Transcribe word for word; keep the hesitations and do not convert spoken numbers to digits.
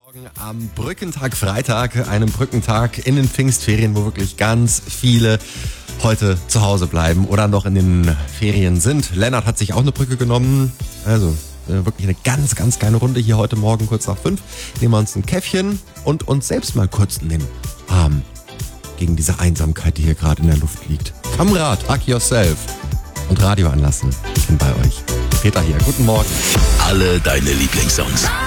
Am Brückentag Freitag, einem Brückentag in den Pfingstferien, wo wirklich ganz viele heute zu Hause bleiben oder noch in den Ferien sind. Lennart hat sich auch eine Brücke genommen. Also äh, wirklich eine ganz, ganz kleine Runde hier heute Morgen kurz nach fünf. Nehmen wir uns ein Käffchen und uns selbst mal kurz in den Arm gegen diese Einsamkeit, die hier gerade in der Luft liegt. Kamerad, hug yourself und Radio anlassen. Ich bin bei euch. Peter hier, guten Morgen. Alle deine Lieblingssongs.